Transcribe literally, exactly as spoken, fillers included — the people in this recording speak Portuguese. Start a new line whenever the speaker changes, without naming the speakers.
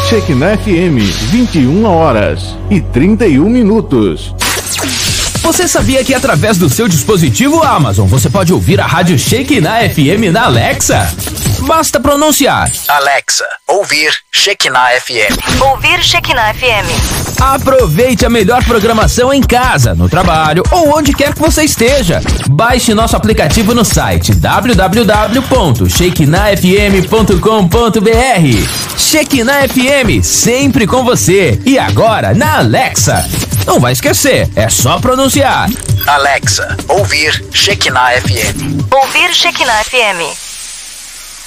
Shekinah F M, vinte e uma horas e trinta e um minutos.
Você sabia que através do seu dispositivo Amazon você pode ouvir a rádio Shekinah F M na Alexa? Basta pronunciar:
Alexa, ouvir Shekinah F M.
Ouvir Shekinah F M.
Aproveite a melhor programação em casa, no trabalho ou onde quer que você esteja. Baixe nosso aplicativo no site w w w ponto shekinah f m ponto com ponto b r. Shekinah F M, sempre com você. E agora na Alexa. Não vai esquecer, é só pronunciar:
Alexa, ouvir Shekinah F M.
Ouvir Shekinah F M.